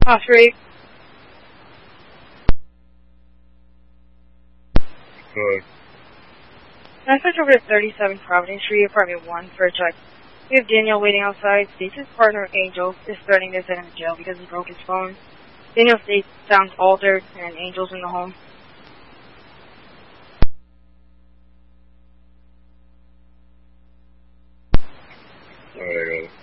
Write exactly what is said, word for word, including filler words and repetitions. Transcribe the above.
Oscar eight. Good. Can I switch over to thirty-seven Providence Street, apartment one, for a check? We have Daniel waiting outside. States his partner, Angel, is threatening to send him to jail because he broke his phone. Daniel states sounds altered and Angel's in the home. Alright, I got it.